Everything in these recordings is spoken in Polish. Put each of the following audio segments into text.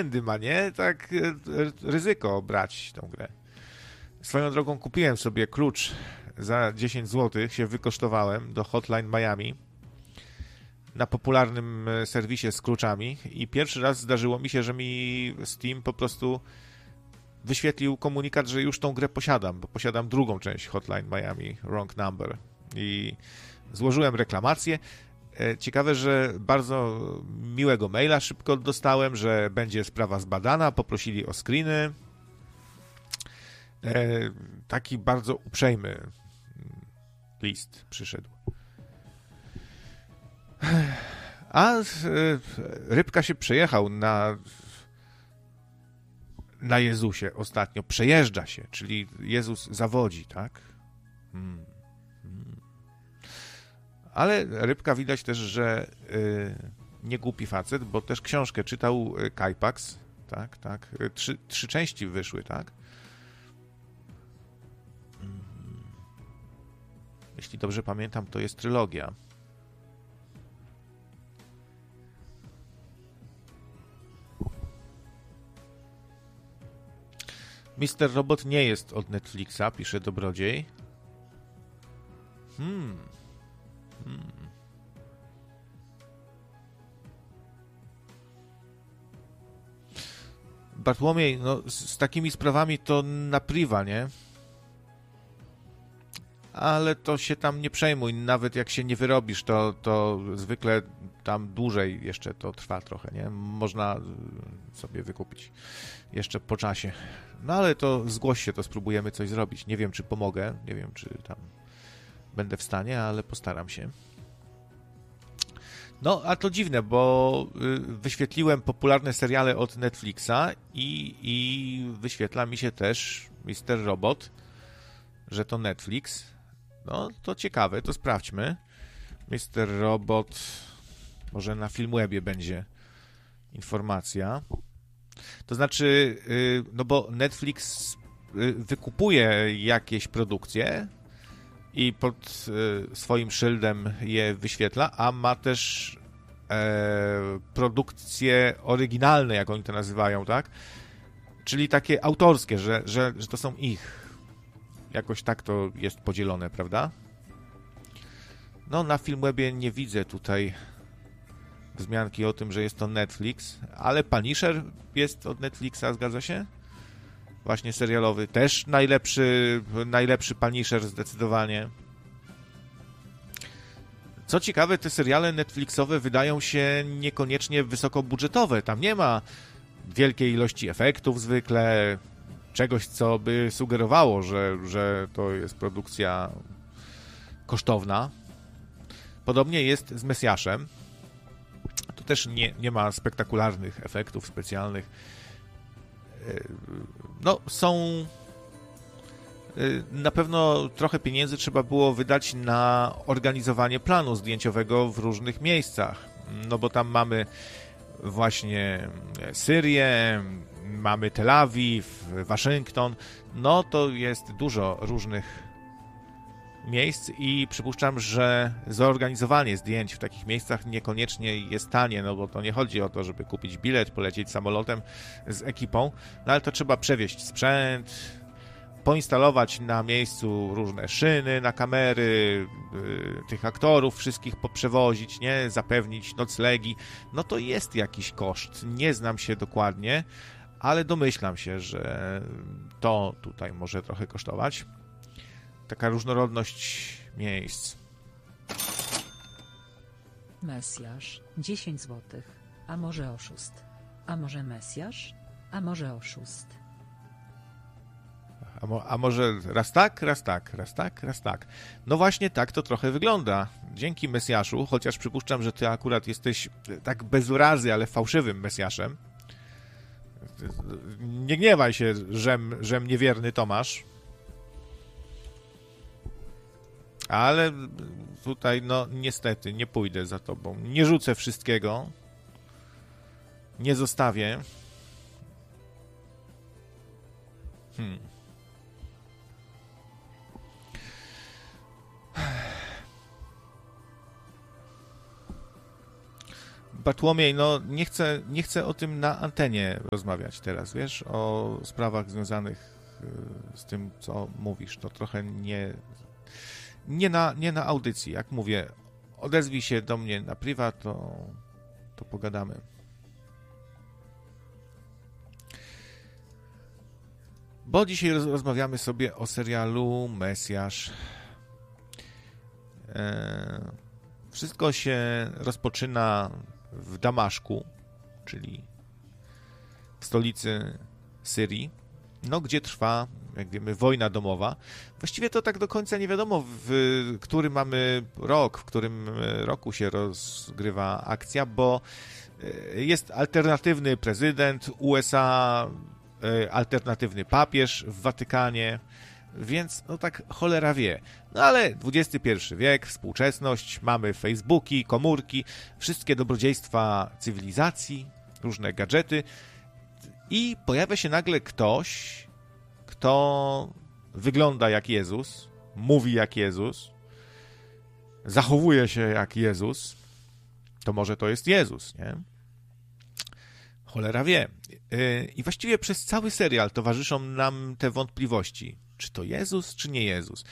błędy ma, nie? Tak ryzyko brać tą grę. Swoją drogą kupiłem sobie klucz za 10 zł, się wykosztowałem do Hotline Miami na popularnym serwisie z kluczami i pierwszy raz zdarzyło mi się, że mi Steam po prostu wyświetlił komunikat, że już tą grę posiadam, bo posiadam drugą część Hotline Miami, Wrong Number i złożyłem reklamację. Ciekawe, że bardzo miłego maila szybko dostałem, że będzie sprawa zbadana, poprosili o screeny. Taki bardzo uprzejmy list przyszedł. A Rybka się przejechał na Jezusie ostatnio. Przejeżdża się, czyli Jezus zawodzi, tak? Ale Rybka widać też, że nie głupi facet, bo też książkę czytał Kajpaks, tak. Trzy części wyszły, tak? Jeśli dobrze pamiętam, to jest trylogia. Mister Robot nie jest od Netflixa, pisze Dobrodziej. Bartłomiej, no z takimi sprawami to na priwa, nie? Ale to się tam nie przejmuj, nawet jak się nie wyrobisz, to zwykle tam dłużej jeszcze to trwa trochę, nie? Można sobie wykupić jeszcze po czasie. No ale to zgłoś się, to spróbujemy coś zrobić. Nie wiem, czy pomogę, nie wiem, czy tam będę w stanie, ale postaram się. No, a to dziwne, bo wyświetliłem popularne seriale od Netflixa i wyświetla mi się też Mister Robot, że to Netflix. No, to ciekawe, to sprawdźmy. Mister Robot, może na Filmwebie będzie informacja. To znaczy, no bo Netflix wykupuje jakieś produkcje i pod swoim szyldem je wyświetla, a ma też produkcje oryginalne, jak oni to nazywają, tak? Czyli takie autorskie, że to są ich. Jakoś tak to jest podzielone, prawda? No, na Filmwebie nie widzę tutaj wzmianki o tym, że jest to Netflix, ale Punisher jest od Netflixa, zgadza się? Właśnie serialowy. Też najlepszy Punisher zdecydowanie. Co ciekawe, te seriale Netflixowe wydają się niekoniecznie wysokobudżetowe. Tam nie ma wielkiej ilości efektów zwykle, czegoś, co by sugerowało, że to jest produkcja kosztowna. Podobnie jest z Mesjaszem. To też nie ma spektakularnych efektów specjalnych. No, są... Na pewno trochę pieniędzy trzeba było wydać na organizowanie planu zdjęciowego w różnych miejscach. No bo tam mamy właśnie Syrię, mamy Tel Awiw, Waszyngton. No to jest dużo różnych miejsc i przypuszczam, że zorganizowanie zdjęć w takich miejscach niekoniecznie jest tanie, no bo to nie chodzi o to, żeby kupić bilet, polecieć samolotem z ekipą, no ale to trzeba przewieźć sprzęt, poinstalować na miejscu różne szyny na kamery, tych aktorów wszystkich poprzewozić, nie, zapewnić noclegi, no to jest jakiś koszt, nie znam się dokładnie, ale domyślam się, że to tutaj może trochę kosztować. Taka różnorodność miejsc. Mesjasz, 10 zł. A może oszust? A może Mesjasz? A może oszust? A może raz tak, raz tak, raz tak, raz tak. No właśnie tak to trochę wygląda. Dzięki Mesjaszu, chociaż przypuszczam, że ty akurat jesteś tak bez urazy, ale fałszywym Mesjaszem. Nie gniewaj się, żem niewierny Tomasz. Ale tutaj, no niestety, nie pójdę za tobą. Nie rzucę wszystkiego. Nie zostawię. Bartłomiej, nie chcę o tym na antenie rozmawiać teraz, wiesz, o sprawach związanych z tym, co mówisz. To trochę nie na audycji. Jak mówię, odezwij się do mnie na prywat, to pogadamy. Bo dzisiaj rozmawiamy sobie o serialu Mesjasz. Wszystko się rozpoczyna w Damaszku, czyli w stolicy Syrii, gdzie trwa, jak wiemy, wojna domowa. Właściwie to tak do końca nie wiadomo, w którym mamy rok, w którym roku się rozgrywa akcja, bo jest alternatywny prezydent USA, alternatywny papież w Watykanie, więc tak cholera wie. Ale XXI wiek, współczesność, mamy Facebooki, komórki, wszystkie dobrodziejstwa cywilizacji, różne gadżety i pojawia się nagle ktoś, kto wygląda jak Jezus, mówi jak Jezus, zachowuje się jak Jezus. To może to jest Jezus, nie? Cholera wie. I właściwie przez cały serial towarzyszą nam te wątpliwości. Czy to Jezus, czy nie Jezus?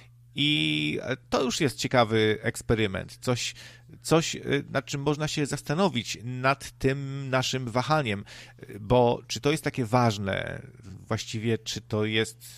I to już jest ciekawy eksperyment. Coś, nad czym można się zastanowić, nad tym naszym wahaniem. Bo czy to jest takie ważne? Właściwie, czy to jest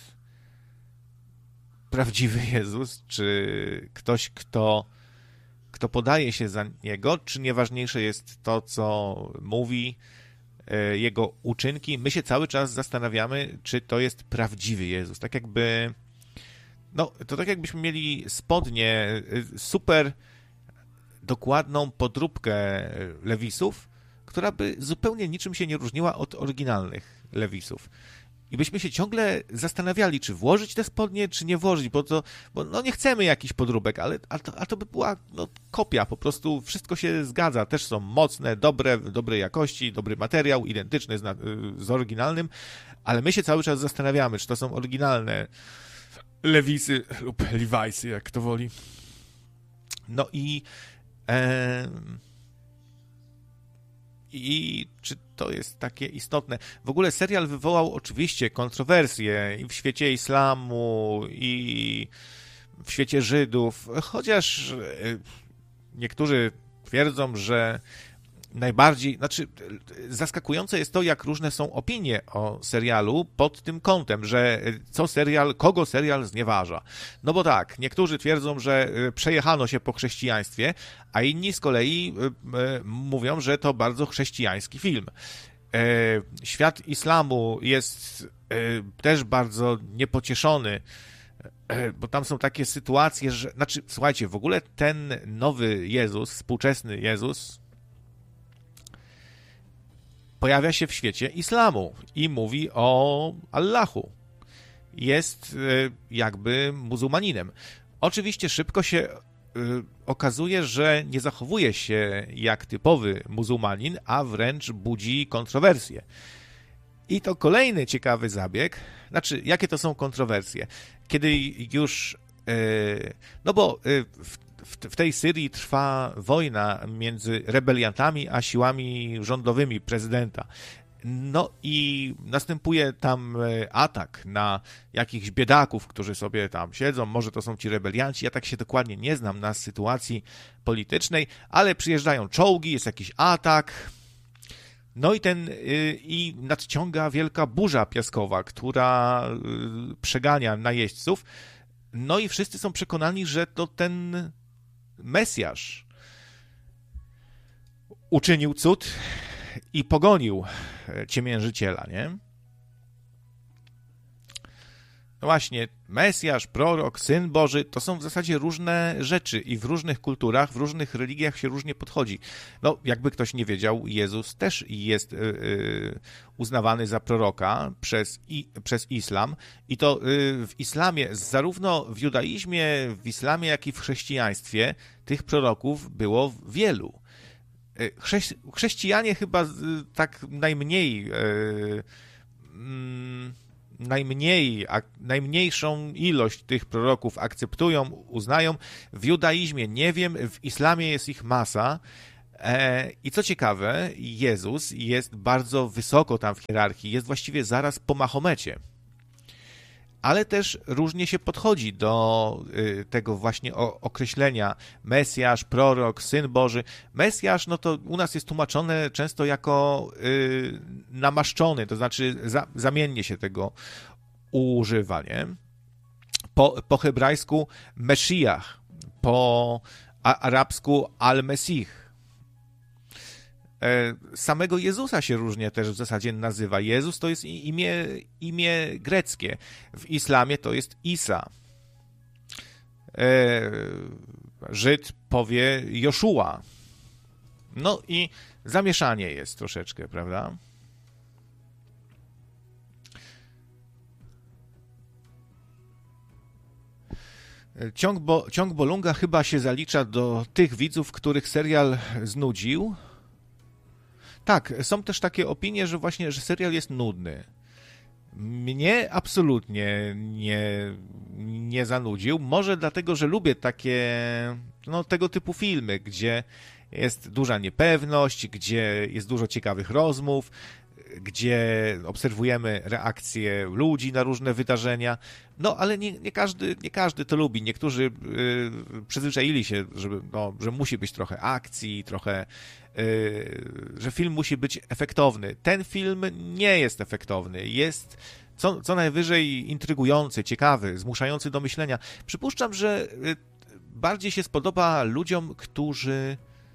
prawdziwy Jezus? Czy ktoś, kto podaje się za Niego? Czy nieważniejsze jest to, co mówi, Jego uczynki? My się cały czas zastanawiamy, czy to jest prawdziwy Jezus. Tak jakby... to tak jakbyśmy mieli spodnie, super dokładną podróbkę lewisów, która by zupełnie niczym się nie różniła od oryginalnych lewisów. I byśmy się ciągle zastanawiali, czy włożyć te spodnie, czy nie włożyć, bo nie chcemy jakichś podróbek, a to by była kopia, po prostu wszystko się zgadza, też są mocne, dobrej jakości, dobry materiał, identyczny z oryginalnym, ale my się cały czas zastanawiamy, czy to są oryginalne lewisy lub lewisy, jak kto woli. I czy to jest takie istotne? W ogóle serial wywołał oczywiście kontrowersje i w świecie islamu, i w świecie Żydów, chociaż niektórzy twierdzą, że zaskakujące jest to, jak różne są opinie o serialu pod tym kątem, że kogo serial znieważa. Bo tak, niektórzy twierdzą, że przejechano się po chrześcijaństwie, a inni z kolei mówią, że to bardzo chrześcijański film. Świat islamu jest też bardzo niepocieszony, bo tam są takie sytuacje, że... słuchajcie, w ogóle ten nowy Jezus, współczesny Jezus, pojawia się w świecie islamu i mówi o Allahu. Jest jakby muzułmaninem. Oczywiście szybko się okazuje, że nie zachowuje się jak typowy muzułmanin, a wręcz budzi kontrowersje. I to kolejny ciekawy zabieg. Jakie to są kontrowersje? Kiedy już... w tej Syrii trwa wojna między rebeliantami a siłami rządowymi prezydenta. I następuje tam atak na jakichś biedaków, którzy sobie tam siedzą. Może to są ci rebelianci. Ja tak się dokładnie nie znam na sytuacji politycznej, ale przyjeżdżają czołgi, jest jakiś atak. I nadciąga wielka burza piaskowa, która przegania najeźdźców. I wszyscy są przekonani, że to ten Mesjasz uczynił cud i pogonił ciemiężyciela, nie? Właśnie, Mesjasz, prorok, Syn Boży, to są w zasadzie różne rzeczy i w różnych kulturach, w różnych religiach się różnie podchodzi. Jakby ktoś nie wiedział, Jezus też jest uznawany za proroka przez islam i to w islamie, zarówno w judaizmie, w islamie, jak i w chrześcijaństwie tych proroków było wielu. Chrześcijanie chyba tak najmniejszą ilość tych proroków akceptują, uznają. W judaizmie nie wiem, w islamie jest ich masa. I co ciekawe, Jezus jest bardzo wysoko tam w hierarchii, jest właściwie zaraz po Mahomecie. Ale też różnie się podchodzi do tego właśnie określenia Mesjasz, prorok, Syn Boży. Mesjasz, no to u nas jest tłumaczone często jako namaszczony, to znaczy zamiennie się tego używa, nie? Po hebrajsku Meshiach, po arabsku Al-Mesih. Samego Jezusa się różnie też w zasadzie nazywa. Jezus to jest imię greckie. W islamie to jest Isa. Żyd powie Joszua. No i zamieszanie jest troszeczkę, prawda? Ciąg Bolunga chyba się zalicza do tych widzów, których serial znudził. Tak, są też takie opinie, że właśnie, że serial jest nudny. Mnie absolutnie nie zanudził. Może dlatego, że lubię takie, no, tego typu filmy, gdzie jest duża niepewność, gdzie jest dużo ciekawych rozmów, gdzie obserwujemy reakcje ludzi na różne wydarzenia. No, ale nie każdy to lubi. Niektórzy przyzwyczaili się, że musi być trochę akcji, trochę, że film musi być efektowny. Ten film nie jest efektowny. Jest co najwyżej intrygujący, ciekawy, zmuszający do myślenia. Przypuszczam, że bardziej się spodoba ludziom, którzy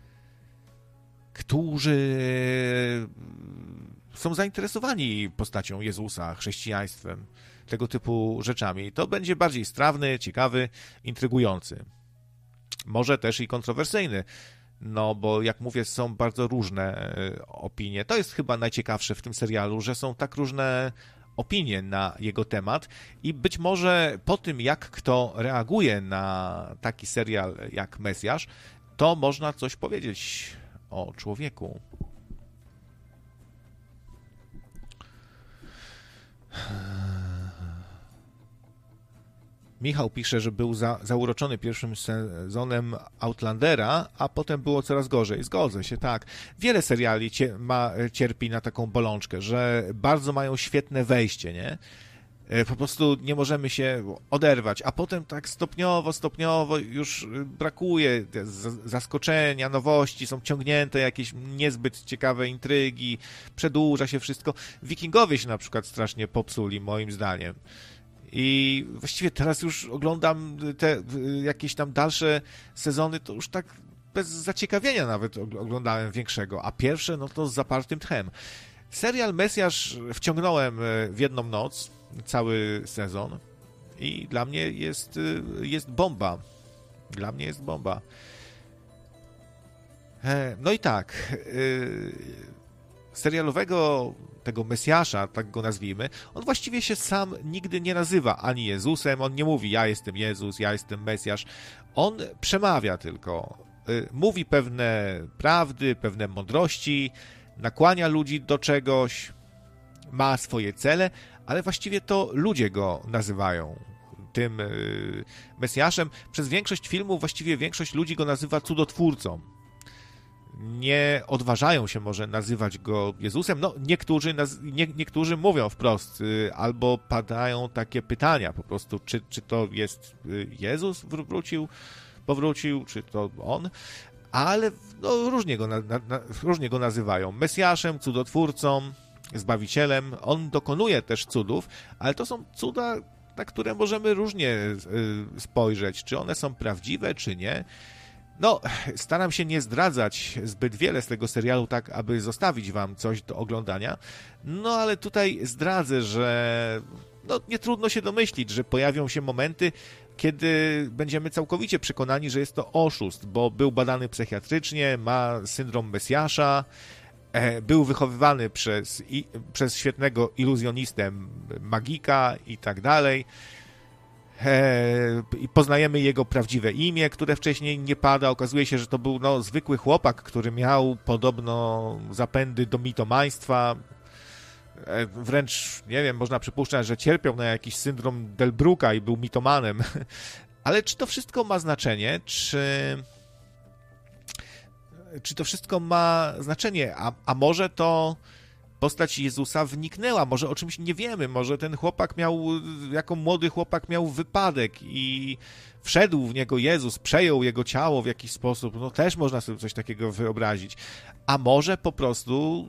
są zainteresowani postacią Jezusa, chrześcijaństwem, tego typu rzeczami. To będzie bardziej strawny, ciekawy, intrygujący. Może też i kontrowersyjny, no bo jak mówię, są bardzo różne opinie. To jest chyba najciekawsze w tym serialu, że są tak różne opinie na jego temat i być może po tym, jak kto reaguje na taki serial jak Mesjasz, to można coś powiedzieć o człowieku. Michał pisze, że był zauroczony pierwszym sezonem Outlandera, a potem było coraz gorzej. Zgodzę się, tak. Wiele seriali cierpi na taką bolączkę, że bardzo mają świetne wejście, nie? Po prostu nie możemy się oderwać, a potem tak stopniowo już brakuje zaskoczenia, nowości, są ciągnięte jakieś niezbyt ciekawe intrygi, przedłuża się wszystko. Wikingowie się na przykład strasznie popsuli, moim zdaniem. I właściwie teraz już oglądam te jakieś tam dalsze sezony, to już tak bez zaciekawienia nawet oglądałem większego, a pierwsze no to z zapartym tchem. Serial Mesjasz wciągnąłem w jedną noc, cały sezon i dla mnie jest bomba. Dla mnie jest bomba. No i tak, serialowego tego Mesjasza, tak go nazwijmy, on właściwie się sam nigdy nie nazywa ani Jezusem, on nie mówi ja jestem Jezus, ja jestem Mesjasz. On przemawia tylko. Mówi pewne prawdy, pewne mądrości, nakłania ludzi do czegoś, ma swoje cele, ale właściwie to ludzie go nazywają tym Mesjaszem. Przez większość filmów właściwie większość ludzi go nazywa cudotwórcą. Nie odważają się może nazywać go Jezusem. No, niektórzy mówią wprost, albo padają takie pytania po prostu, czy to jest Jezus powrócił, czy to on, ale no, różnie go nazywają. Mesjaszem, cudotwórcą, Zbawicielem. On dokonuje też cudów, ale to są cuda, na które możemy różnie spojrzeć, czy one są prawdziwe, czy nie. No, staram się nie zdradzać zbyt wiele z tego serialu, tak aby zostawić wam coś do oglądania, no ale tutaj zdradzę, że no, nie trudno się domyślić, że pojawią się momenty, kiedy będziemy całkowicie przekonani, że jest to oszust, bo był badany psychiatrycznie, ma syndrom Mesjasza, był wychowywany przez świetnego iluzjonistę, magika i tak dalej. I poznajemy jego prawdziwe imię, które wcześniej nie pada. Okazuje się, że to był zwykły chłopak, który miał podobno zapędy do mitomaństwa. Wręcz, nie wiem, można przypuszczać, że cierpiał na jakiś syndrom Delbrucka i był mitomanem. Ale czy to wszystko ma znaczenie? Czy czy to wszystko ma znaczenie, a może to postać Jezusa wniknęła, może o czymś nie wiemy, może ten chłopak jako młody chłopak miał wypadek i wszedł w niego Jezus, przejął jego ciało w jakiś sposób, no też można sobie coś takiego wyobrazić, a może po prostu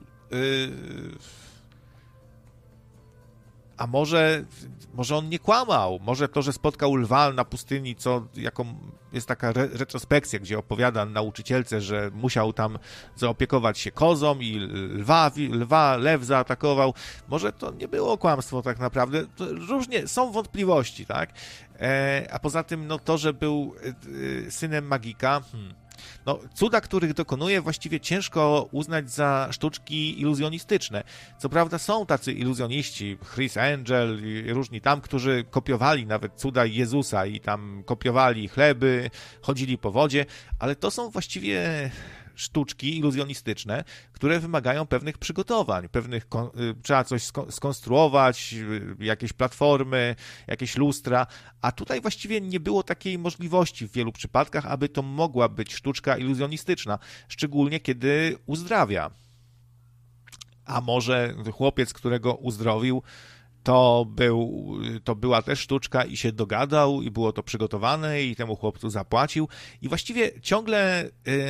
a może on nie kłamał, może to, że spotkał lwa na pustyni, jest taka retrospekcja, gdzie opowiada nauczycielce, że musiał tam zaopiekować się kozą i lew zaatakował, może to nie było kłamstwo tak naprawdę, to różnie, są wątpliwości, tak? A poza tym, no to, że był synem magika, no, cuda, których dokonuje, właściwie ciężko uznać za sztuczki iluzjonistyczne. Co prawda są tacy iluzjoniści, Chris Angel i różni tam, którzy kopiowali nawet cuda Jezusa i tam kopiowali chleby, chodzili po wodzie, ale to są właściwie sztuczki iluzjonistyczne, które wymagają pewnych przygotowań, trzeba coś skonstruować, jakieś platformy, jakieś lustra, a tutaj właściwie nie było takiej możliwości w wielu przypadkach, aby to mogła być sztuczka iluzjonistyczna, szczególnie kiedy uzdrawia. A może chłopiec, którego uzdrowił, to była też sztuczka i się dogadał i było to przygotowane i temu chłopcu zapłacił i właściwie ciągle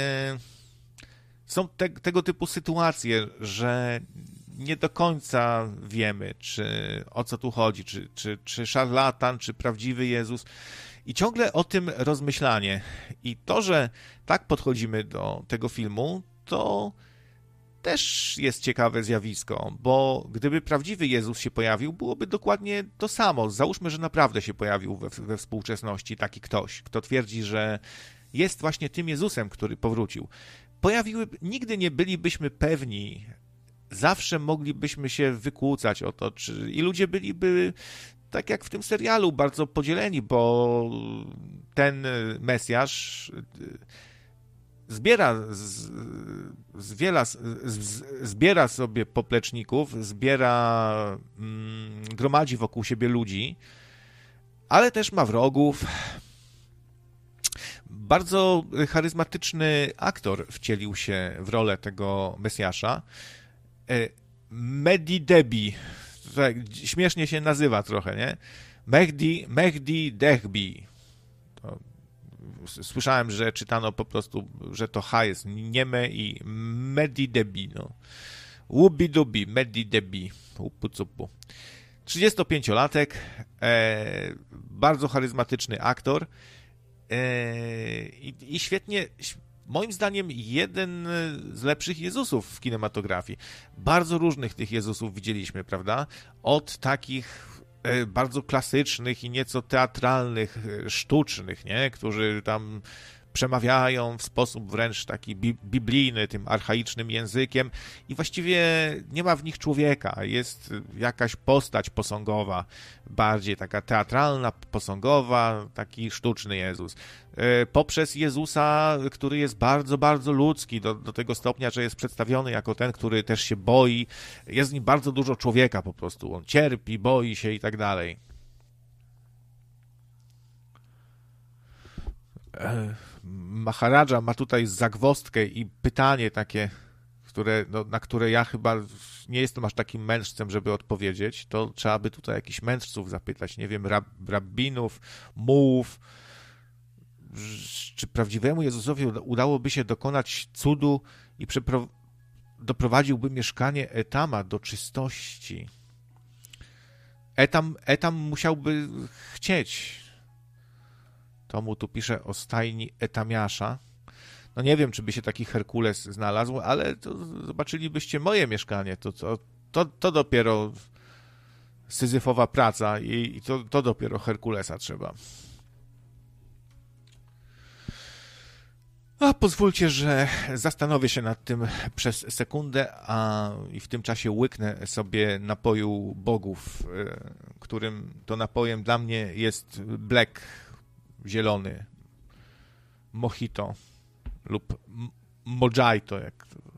są tego typu sytuacje, że nie do końca wiemy, o co tu chodzi, czy szarlatan, czy prawdziwy Jezus. I ciągle o tym rozmyślanie. I to, że tak podchodzimy do tego filmu, to też jest ciekawe zjawisko, bo gdyby prawdziwy Jezus się pojawił, byłoby dokładnie to samo. Załóżmy, że naprawdę się pojawił we współczesności taki ktoś, kto twierdzi, że jest właśnie tym Jezusem, który powrócił. Nigdy nie bylibyśmy pewni, zawsze moglibyśmy się wykłócać o to, i ludzie byliby, tak jak w tym serialu, bardzo podzieleni, bo ten Mesjasz zbiera sobie popleczników, gromadzi wokół siebie ludzi, ale też ma wrogów. Bardzo charyzmatyczny aktor wcielił się w rolę tego Mesjasza. Mehdi Debi, śmiesznie się nazywa trochę, nie? Mehdi Dehbi. Słyszałem, że czytano po prostu, że to H jest nieme i Mehdi Debi, no. Łubi-dubi, Mehdi Debi, upu-cupu. 35-latek, bardzo charyzmatyczny aktor i świetnie, moim zdaniem jeden z lepszych Jezusów w kinematografii. Bardzo różnych tych Jezusów widzieliśmy, prawda? Od takich bardzo klasycznych i nieco teatralnych, sztucznych, nie? Którzy tam przemawiają w sposób wręcz taki biblijny, tym archaicznym językiem i właściwie nie ma w nich człowieka. Jest jakaś postać posągowa, bardziej taka teatralna, posągowa, taki sztuczny Jezus. Poprzez Jezusa, który jest bardzo, bardzo ludzki, do tego stopnia, że jest przedstawiony jako ten, który też się boi. Jest w nim bardzo dużo człowieka po prostu. On cierpi, boi się i tak dalej. Maharadża ma tutaj zagwozdkę i pytanie takie, na które ja chyba nie jestem aż takim mędrcem, żeby odpowiedzieć. To trzeba by tutaj jakichś mędrców zapytać, nie wiem, rabbinów, mułów, czy prawdziwemu Jezusowi udałoby się dokonać cudu i doprowadziłby mieszkanie Etama do czystości. Etam musiałby chcieć. To mu tu pisze o stajni Etamiasza. No nie wiem, czy by się taki Herkules znalazł, ale to zobaczylibyście moje mieszkanie. To dopiero syzyfowa praca i to dopiero Herkulesa trzeba. A pozwólcie, że zastanowię się nad tym przez sekundę, i w tym czasie łyknę sobie napoju bogów, którym to napojem dla mnie jest black, zielony, mojito lub mojito, jak